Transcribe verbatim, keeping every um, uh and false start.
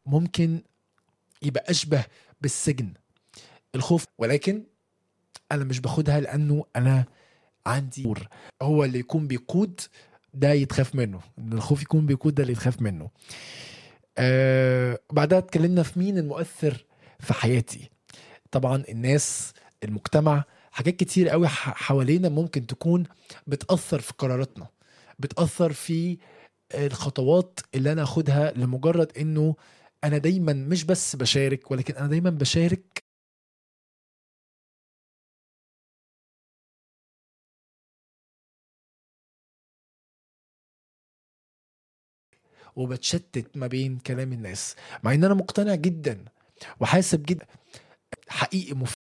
ممكن يبقى أشبه بالسجن، الخوف. ولكن أنا مش باخدها لأنه أنا عندي دور هو اللي يكون بيقود ده يتخاف منه، إن الخوف يكون بيقود ده اللي يتخاف منه. آه بعدها اتكلمنا في مين المؤثر في حياتي. طبعا الناس، المجتمع، حاجات كتير قوي ح- حوالينا ممكن تكون بتأثر في قراراتنا، بتأثر في الخطوات اللي انا اخدها، لمجرد انه انا دايما مش بس بشارك، ولكن انا دايما بشارك وبتشتت ما بين كلام الناس، مع ان انا مقتنع جدا وحاسب جدا حقيقي مفيد